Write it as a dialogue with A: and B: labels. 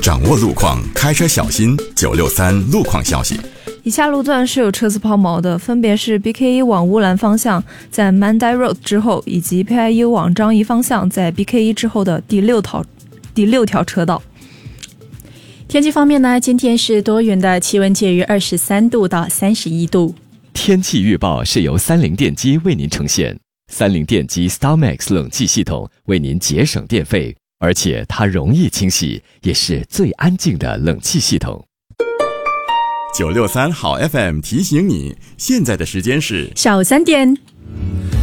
A: 掌握路况，开车小心。963路况消息。
B: 以下路段是有车次抛锚的，分别是 BK1 往乌兰方向在 Mandai Road 之后，以及 PIU 往张掖方向在 BK1 之后的第六条车道。
C: 天气方面呢，今天是多云的，气温介于23度到31度。
D: 天气预报是由三菱电机为您呈现。三菱电机 StarMax 冷气系统为您节省电费，而且它容易清洗，也是最安静的冷气系统。
A: 963好 FM 提醒你，现在的时间是
C: 下午3点。